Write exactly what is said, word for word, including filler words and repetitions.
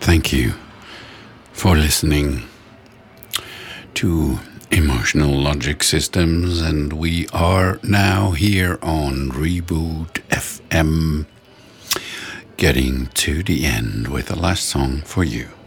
thank you for listening to Emotional Logic Systems, and we are now here on Reboot F M, getting to the end with the last song for you.